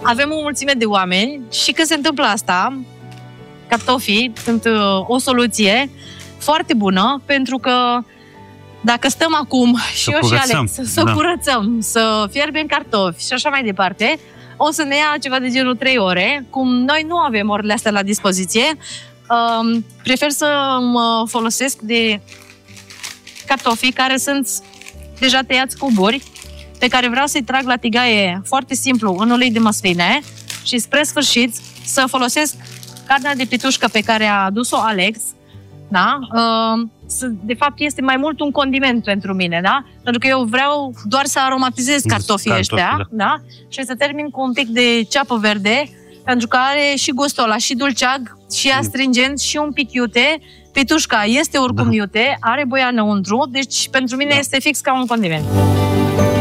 avem o mulțime de oameni și când se întâmplă asta, cartofii sunt o soluție foarte bună, pentru că dacă stăm acum și eu și Alex să curățăm, să fierbem cartofi și așa mai departe, o să ne ia ceva de genul 3 ore. Cum noi nu avem orele astea la dispoziție, prefer să mă folosesc de cartofii care sunt deja tăiați cuburi, pe care vreau să-i trag la tigaie foarte simplu în ulei de măsline și spre sfârșit să folosesc carnea de pitușcă pe care a adus-o Alex, da? De fapt este mai mult un condiment pentru mine, da? Pentru că eu vreau doar să aromatizez cartofii ăștia, da? Și să termin cu un pic de ceapă verde, pentru că are și gustul ăla, și dulceag, și astringent, și un pic iute. Pitușca este oricum iute, are boia înăuntru, deci pentru mine este fix ca un condiment.